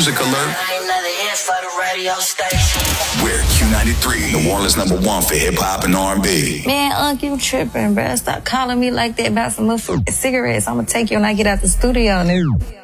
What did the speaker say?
music alert. I ain't nothing here for the radio station. We're Q93, New Orleans #1 for hip hop and R&B. Man, Unc, you tripping, bruh. Stop calling me like that about some motherfucking cigarettes. I'm gonna take you when I get out the studio, nigga.